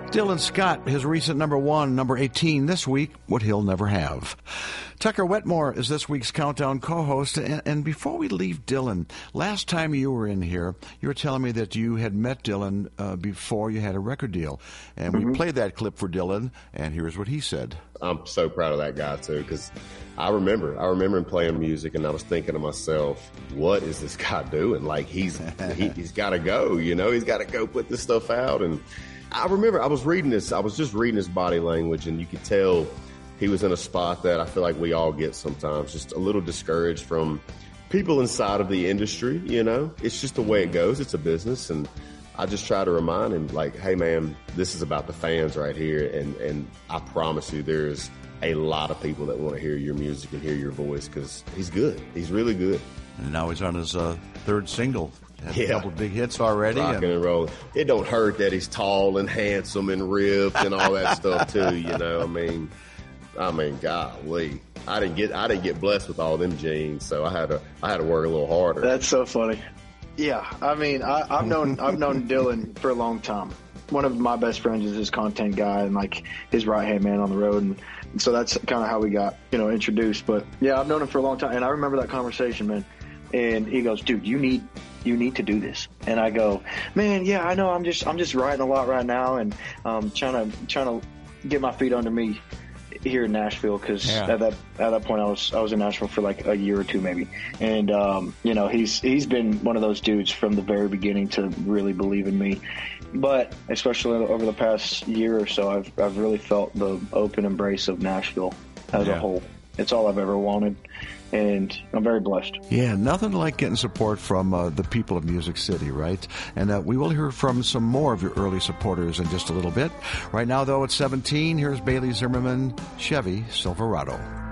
Dylan Scott, his recent number 18 this week, What He'll Never Have. Tucker Wetmore is this week's Countdown co-host. And before we leave Dylan, last time you were in here, you were telling me that you had met Dylan before you had a record deal. And we played that clip for Dylan, and here's what he said. I'm so proud of that guy, too, because I remember him playing music, and I was thinking to myself, what is this guy doing? Like, he's got to go, he's got to go put this stuff out. And I remember I was just reading his body language, and you could tell he was in a spot that I feel like we all get sometimes, just a little discouraged from people inside of the industry, It's just the way it goes. It's a business, and I just try to remind him, like, hey, man, this is about the fans right here, and I promise you there's a lot of people that want to hear your music and hear your voice because he's good. He's really good. And now he's on his third single. Had a couple big hits already. Rocking and rolling. It don't hurt that he's tall and handsome and ripped and all that stuff too. I mean, golly, I didn't get blessed with all them genes, so I had to work a little harder. That's so funny. Yeah, I mean, I've known Dylan for a long time. One of my best friends is his content guy and like his right hand man on the road, and so that's kind of how we got introduced. But yeah, I've known him for a long time, and I remember that conversation, man. And he goes, "Dude, you need to do this." And I go, "Man, yeah, I know. I'm just writing a lot right now, and trying to get my feet under me here in Nashville because at that point I was in Nashville for like a year or two maybe." And he's been one of those dudes from the very beginning to really believe in me. But especially over the past year or so, I've really felt the open embrace of Nashville as a whole. It's all I've ever wanted, and I'm very blessed. Yeah, nothing like getting support from the people of Music City, right? And we will hear from some more of your early supporters in just a little bit. Right now, though, at 17, here's Bailey Zimmerman, Chevy Silverado.